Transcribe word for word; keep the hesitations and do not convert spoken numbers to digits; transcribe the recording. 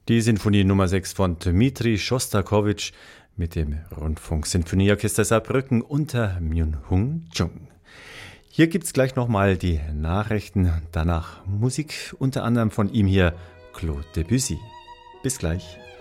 Die Sinfonie Nummer sechs von Dmitri Schostakowitsch mit dem Rundfunksinfonieorchester Saarbrücken unter Myung-Hung Chung. Hier gibt's gleich nochmal die Nachrichten, danach Musik, unter anderem von ihm hier Claude Debussy. Bis gleich.